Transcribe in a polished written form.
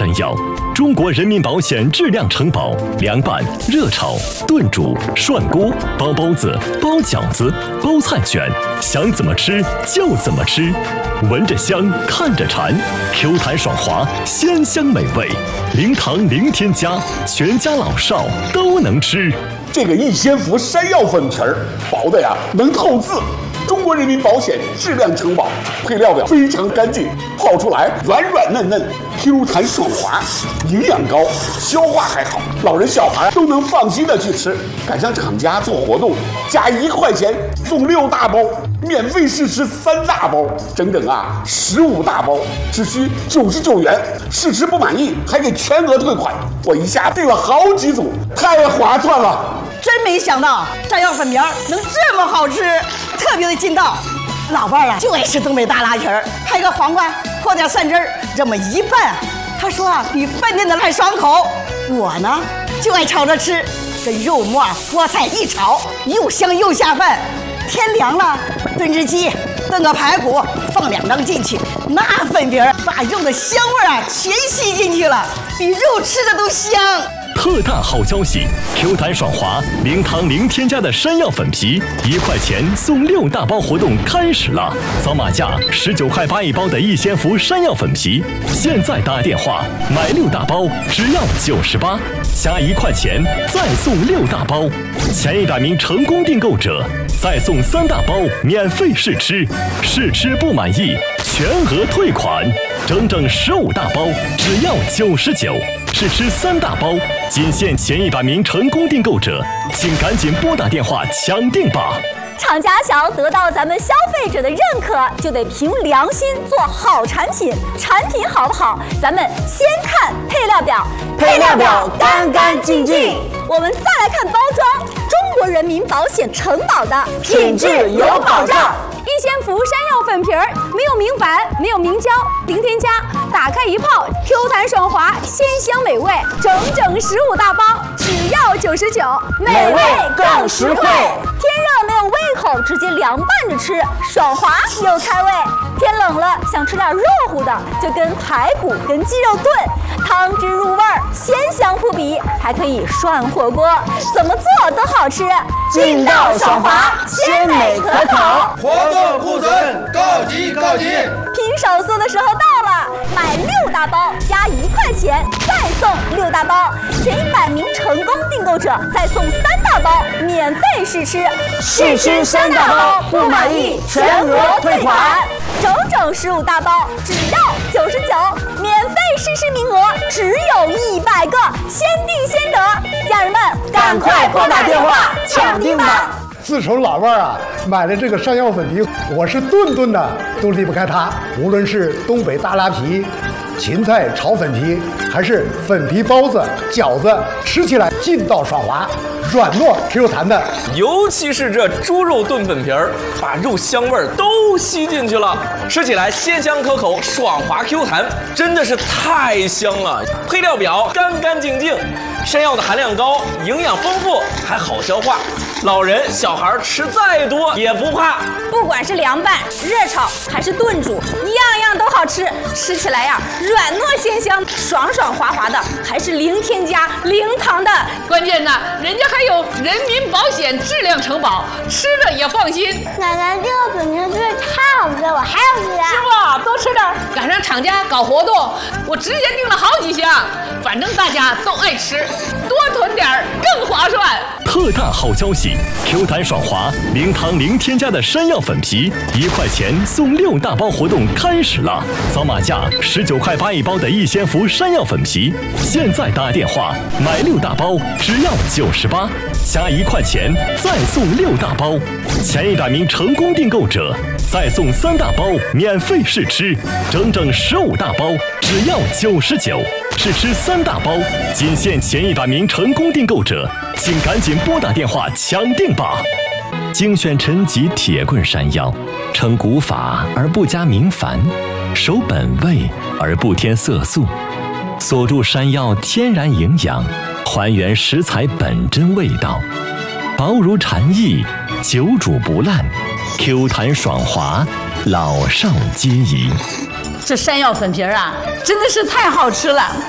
山药，中国人民保险质量承保，凉拌、热炒、炖煮、涮锅、包包子、包饺子、包菜卷，想怎么吃就怎么吃，闻着香，看着馋 ，Q 弹爽滑，鲜香美味，零糖零添加，全家老少都能吃。 这个逸仙福山药粉皮儿薄的呀能透字，中国人民保险质量承保，配料表非常干净，泡出来软软嫩嫩，Q 弹爽滑，营养高，消化还好，老人小孩都能放心的去吃。赶上厂家做活动，加1块钱送6大包，免费试吃3大包，整整15大包，只需99元。试吃不满意还给全额退款，我一下订了好几组，太划算了。 真没想到山药粉皮能这么好吃，特别的劲道。老伴儿就爱吃东北大拉皮儿，拍个黄瓜，泼点蒜汁儿，这么一拌，他说比饭店的还爽口。我呢就爱炒着吃，跟肉末、菠菜一炒，又香又下饭。天凉了，炖只鸡，炖个排骨，放2张进去，那粉皮儿把肉的香味全吸进去了，比肉吃的都香。 特大好消息 ！Q 弹爽滑，零糖零添加的山药粉皮，1块钱送6大包活动开始了！扫码价19块8一包的逸仙福山药粉皮，现在打电话买6大包只要98，加1块钱再送6大包，前100名成功订购者再送3大包免费试吃，试吃不满意全额退款，整整15大包只要99。试吃3大包，仅限前100名成功订购者，请赶紧拨打电话抢订吧！ 厂家想要得到咱们消费者的认可，就得凭良心做好产品。产品好不好，咱们先看配料表， 配料表干干净净。 我们再来看包装，中国人民保险承保的品质有保障。 逸仙福山药粉皮儿没有明矾，没有明胶，零添加，打开一泡 ，Q 弹爽滑，鲜香美味，整整15大包，只要99， 美味更实惠。 天热没有胃口，直接凉拌着吃，爽滑又开胃。天冷了，想吃点热乎的，就跟排骨跟鸡肉炖，汤汁入味儿，鲜香扑鼻，还可以涮火锅，怎么做都好吃， 劲道爽滑，鲜美可口。 活动库存告急告急！ 拼手速的时候到了，买6大包加1块钱，再送6大包，前100名成功订购者再送3大包，免费试吃， 试吃3大包不满意全额退款， 整整15大包只要99，免费试吃名额只有100个，先订先得，家人们赶快拨打电话抢订吧！ 自从老伴儿买了这个山药粉皮，我是顿顿的都离不开它。无论是东北大拉皮、芹菜炒粉皮，还是粉皮包子、饺子，吃起来劲道爽滑，软糯 Q 弹的。 尤其是这猪肉炖粉皮儿，把肉香味儿都吸进去了，吃起来鲜香可口，爽滑 Q 弹，真的是太香了。配料表干干净净，山药的含量高，营养丰富，还好消化。老人小孩吃再多也不怕， 不管是凉拌、热炒还是炖煮，样样都好吃，吃起来软糯鲜香，爽爽滑滑的，还是零添加、零糖的。 关键呢，人家还有人民保险质量承保，吃了也放心。 奶奶，这个粉皮真是太好吃了，我还要吃啊！ 师傅，多吃点。赶上厂家搞活动，我直接订了好几箱，反正大家都爱吃，多囤点更划算。 特大好消息 ！Q 弹爽滑，零糖零添加的山药粉皮，1块钱送6大包活动开始了！扫码价19块8一包的逸仙福山药粉皮，现在打电话买6大包只要98，加1块钱再送6大包，前100名成功订购者再送3大包免费试吃，整整15大包只要99。试吃3大包，仅限前100名成功订购者，请赶紧拨打电话抢订吧！精选陈吉铁棍山药，成古法而不加明矾，守本味而不添色素，锁住山药天然营养，还原食材本真味道，薄如蝉翼，久煮不烂， Q 弹爽滑，老少皆宜。 这山药粉皮真的是太好吃了。